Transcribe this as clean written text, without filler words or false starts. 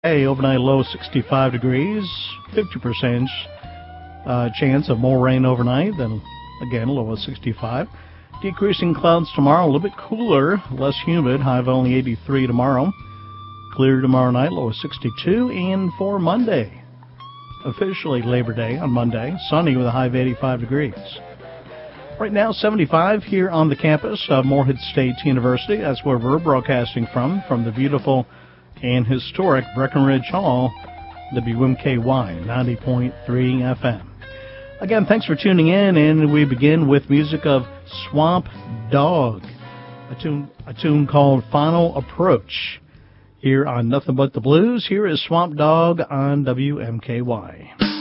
Hey, overnight low 65 degrees, 50% chance of more rain overnight, then again low of 65. Decreasing clouds tomorrow, a little bit cooler, less humid, high of only 83 tomorrow. Clear tomorrow night, low of 62. And for Monday, officially Labor Day on Monday, sunny with a high of 85 degrees. Right now, 75 here on the campus of Morehead State University. That's where we're broadcasting from the beautiful and historic Breckenridge Hall, WMKY 90.3 FM. Again, thanks for tuning in, and we begin with music of Swamp Dogg, a tune called Final Approach. Here on Nothing But the Blues, here is Swamp Dogg on WMKY.